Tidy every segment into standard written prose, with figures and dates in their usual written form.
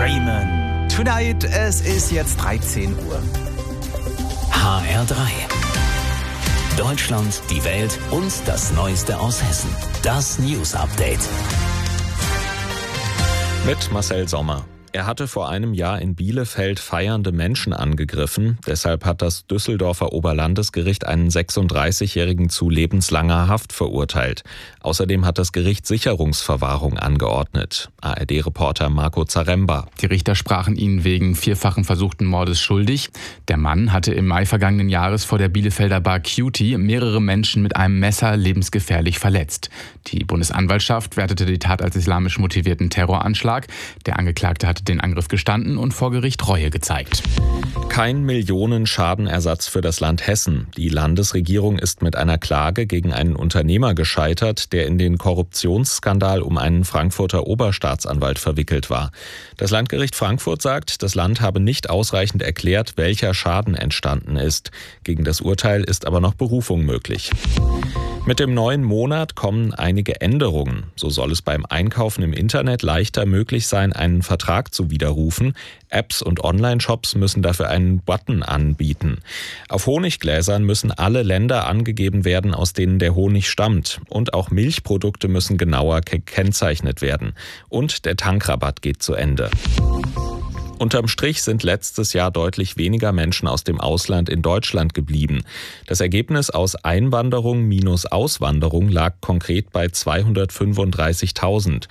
Bremen Tonight. Es ist jetzt 13 Uhr. HR3. Deutschland, die Welt und das Neueste aus Hessen. Das News Update. Mit Marcel Sommer. Er hatte vor einem Jahr in Bielefeld feiernde Menschen angegriffen. Deshalb hat das Düsseldorfer Oberlandesgericht einen 36-Jährigen zu lebenslanger Haft verurteilt. Außerdem hat das Gericht Sicherungsverwahrung angeordnet. ARD-Reporter Marco Zaremba. Die Richter sprachen ihn wegen vierfachen versuchten Mordes schuldig. Der Mann hatte im Mai vergangenen Jahres vor der Bielefelder Bar Cutie mehrere Menschen mit einem Messer lebensgefährlich verletzt. Die Bundesanwaltschaft wertete die Tat als islamisch motivierten Terroranschlag. Der Angeklagte hatte den Angriff gestanden und vor Gericht Reue gezeigt. Kein Millionen-Schadenersatz für das Land Hessen. Die Landesregierung ist mit einer Klage gegen einen Unternehmer gescheitert, der in den Korruptionsskandal um einen Frankfurter Oberstaatsanwalt verwickelt war. Das Landgericht Frankfurt sagt, das Land habe nicht ausreichend erklärt, welcher Schaden entstanden ist. Gegen das Urteil ist aber noch Berufung möglich. Mit dem neuen Monat kommen einige Änderungen. So soll es beim Einkaufen im Internet leichter möglich sein, einen Vertrag zu widerrufen. Apps und Online-Shops müssen dafür einen Button anbieten. Auf Honiggläsern müssen alle Länder angegeben werden, aus denen der Honig stammt. Und auch Milchprodukte müssen genauer gekennzeichnet werden. Und der Tankrabatt geht zu Ende. Unterm Strich sind letztes Jahr deutlich weniger Menschen aus dem Ausland in Deutschland geblieben. Das Ergebnis aus Einwanderung minus Auswanderung lag konkret bei 235.000,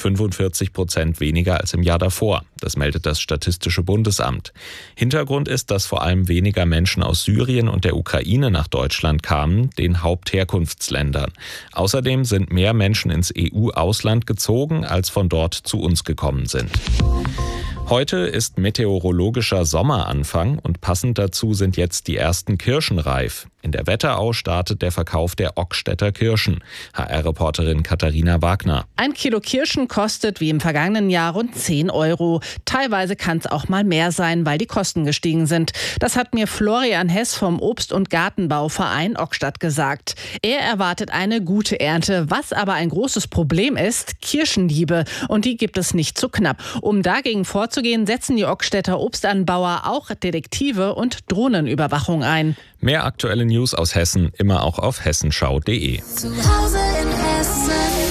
45% weniger als im Jahr davor. Das meldet das Statistische Bundesamt. Hintergrund ist, dass vor allem weniger Menschen aus Syrien und der Ukraine nach Deutschland kamen, den Hauptherkunftsländern. Außerdem sind mehr Menschen ins EU-Ausland gezogen, als von dort zu uns gekommen sind. Heute ist meteorologischer Sommeranfang und passend dazu sind jetzt die ersten Kirschen reif. In der Wetterau startet der Verkauf der Ockstädter Kirschen. HR-Reporterin Katharina Wagner. 1 Kilo Kirschen kostet wie im vergangenen Jahr rund 10 €. Teilweise kann es auch mal mehr sein, weil die Kosten gestiegen sind. Das hat mir Florian Hess vom Obst- und Gartenbauverein Ockstadt gesagt. Er erwartet eine gute Ernte. Was aber ein großes Problem ist, Kirschendiebe. Und die gibt es nicht zu knapp. Um dagegen vorzugehen, setzen die Ockstädter Obstanbauer auch Detektive und Drohnenüberwachung ein. Mehr aktuelle News aus Hessen immer auch auf hessenschau.de. Zu Hause in Hessen.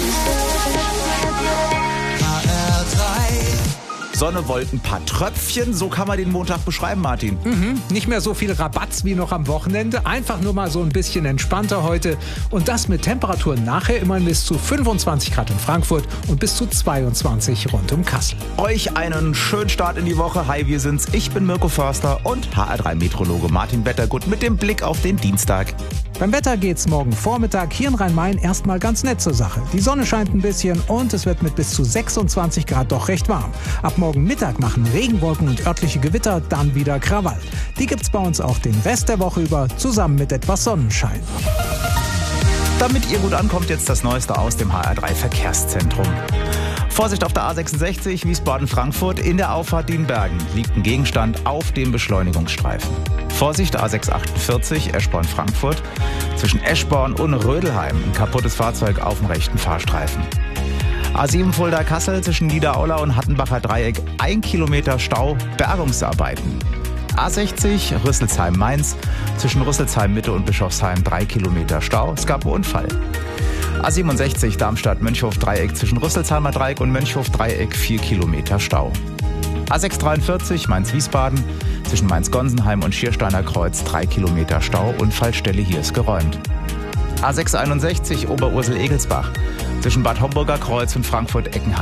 Sonne, Wolken, paar Tröpfchen, so kann man den Montag beschreiben, Martin. Nicht mehr so viel Rabatz wie noch am Wochenende, einfach nur mal so ein bisschen entspannter heute. Und das mit Temperaturen nachher immerhin bis zu 25 Grad in Frankfurt und bis zu 22 rund um Kassel. Euch einen schönen Start in die Woche. Hi, wir sind's. Ich bin Mirko Förster und HR3-Meteorologe Martin Wettergut mit dem Blick auf den Dienstag. Beim Wetter geht's morgen Vormittag hier in Rhein-Main erstmal ganz nett zur Sache. Die Sonne scheint ein bisschen und es wird mit bis zu 26 Grad doch recht warm. Ab morgen Mittag machen Regenwolken und örtliche Gewitter dann wieder Krawall. Die gibt's bei uns auch den Rest der Woche über, zusammen mit etwas Sonnenschein. Damit ihr gut ankommt, jetzt das Neueste aus dem HR3-Verkehrszentrum. Vorsicht auf der A66 Wiesbaden-Frankfurt. In der Auffahrt Dienbergen liegt ein Gegenstand auf dem Beschleunigungsstreifen. Vorsicht A648 Eschborn-Frankfurt. Zwischen Eschborn und Rödelheim ein kaputtes Fahrzeug auf dem rechten Fahrstreifen. A7 Fulda-Kassel zwischen Niederaula und Hattenbacher Dreieck 1 Kilometer Stau, Bergungsarbeiten. A60 Rüsselsheim-Mainz zwischen Rüsselsheim-Mitte und Bischofsheim 3 Kilometer Stau. Es gab einen Unfall. A67 Darmstadt-Mönchhof-Dreieck zwischen Rüsselsheimer Dreieck und Mönchhof-Dreieck 4 Kilometer Stau. A643 Mainz-Wiesbaden zwischen Mainz-Gonsenheim und Schiersteiner Kreuz 3 Kilometer Stau. Unfallstelle hier ist geräumt. A661 Oberursel-Egelsbach zwischen Bad Homburger Kreuz und Frankfurt-Eckenheim